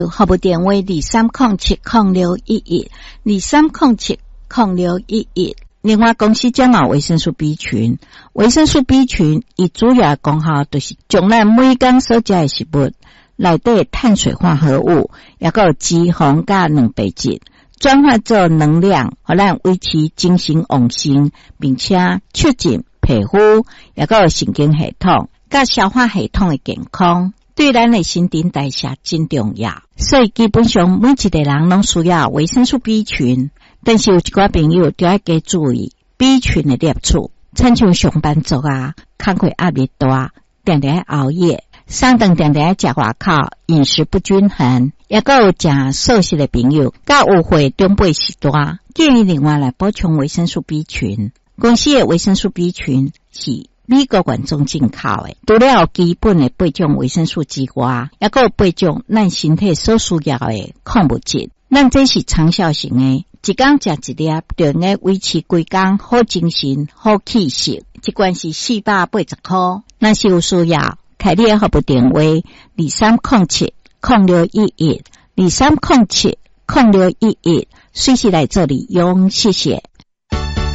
服务电话2307061123070611。另外，公司将有维生素 B 群，维生素 B 群伊主要功效就是将咱每天所食的食物内底碳水化合物，也有脂肪甲蛋白质，转化做能量，互咱维持精神旺盛，并且促进皮肤，也有神经系统甲消化系统的健康，对咱的新陈代谢真重要。所以基本上每一个人拢需要维生素 B 群。但是有一寡朋友就要加注意 B 群的摄取，亲像上班族啊，工作压力大，常常熬夜，上顿常常食外口，饮食不均衡，也有食素食的朋友，甲有会中背时大，建议另外来补充维生素 B 群。公司的维生素 B 群是美国原装进口的，除了基本的8种维生素之外，也有8种咱身体所需要的矿物质。咱这是长效型的，一天食一粒，就能维持规工好精神、好气色。一罐是480块，若是有需要，开你的服务电话2307061123070611，随时来做利用，谢谢。